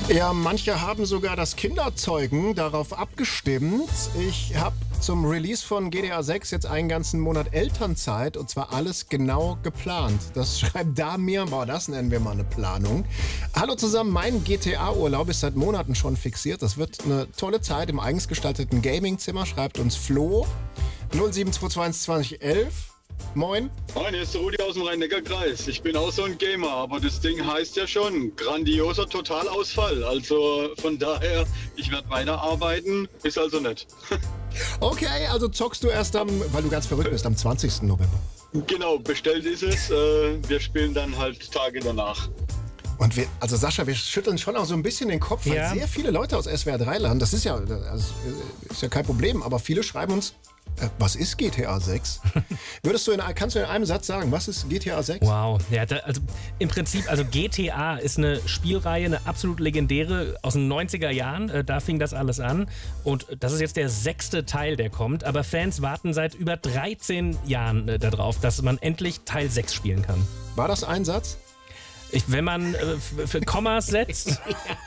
Ja, manche haben sogar das Kinderzeugen darauf abgestimmt. Ich habe zum Release von GTA 6 jetzt einen ganzen Monat Elternzeit und zwar alles genau geplant. Das schreibt Damir, das nennen wir mal eine Planung. Hallo zusammen, mein GTA-Urlaub ist seit Monaten schon fixiert. Das wird eine tolle Zeit im eigens gestalteten Gamingzimmer, schreibt uns Flo 0722211. Moin. Moin, hier ist der Rudi aus dem Rhein-Neckar-Kreis. Ich bin auch so ein Gamer, aber das Ding heißt ja schon grandioser Totalausfall. Also von daher, ich werde weiterarbeiten, ist also nett. Okay, also zockst du erst weil du ganz verrückt bist, am 20. November. Genau, bestellt ist es. Wir spielen dann halt Tage danach. Und Sascha, wir schütteln schon auch so ein bisschen den Kopf, weil sehr viele Leute aus SWR 3 lernen. Das ist ja kein Problem, aber viele schreiben uns, was ist GTA 6? Kannst du in einem Satz sagen, was ist GTA 6? Wow, ja, im Prinzip, GTA ist eine Spielreihe, eine absolut legendäre aus den 90er Jahren, da fing das alles an und das ist jetzt der 6. Teil, der kommt, aber Fans warten seit über 13 Jahren darauf, dass man endlich Teil 6 spielen kann. War das ein Satz? Wenn man für Kommas setzt.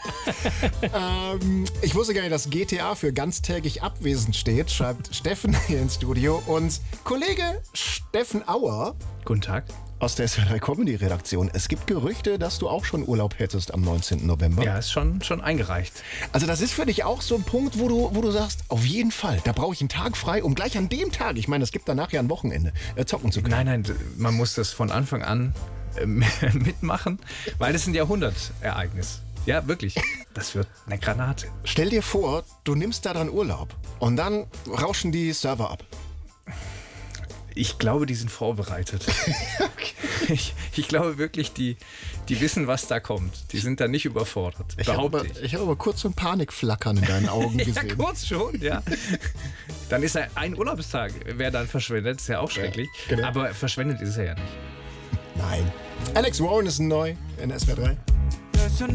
Ich wusste gar nicht, dass GTA für ganztägig abwesend steht, schreibt Steffen hier ins Studio. Und Kollege Steffen Auer. Guten Tag. Aus der SWR 3 Comedy-Redaktion. Es gibt Gerüchte, dass du auch schon Urlaub hättest am 19. November. Ja, ist schon eingereicht. Also das ist für dich auch so ein Punkt, wo du sagst, auf jeden Fall, da brauche ich einen Tag frei, um gleich an dem Tag, ich meine, es gibt danach ja ein Wochenende, zocken zu können. Nein, man muss das von Anfang an mitmachen, weil das ist ein Jahrhundertereignis. Ja, wirklich. Das wird eine Granate. Stell dir vor, du nimmst da dann Urlaub und dann rauschen die Server ab. Ich glaube, die sind vorbereitet. Okay. Ich glaube wirklich, die wissen, was da kommt. Die sind da nicht überfordert. Ich habe aber kurz so ein Panikflackern in deinen Augen gesehen. Ja, kurz schon, ja. Dann ist ein Urlaubstag, wer dann verschwendet, ist ja auch schrecklich. Ja, genau. Aber verschwendet ist er ja nicht. Nein. Alex Warren ist neu in SWR 3.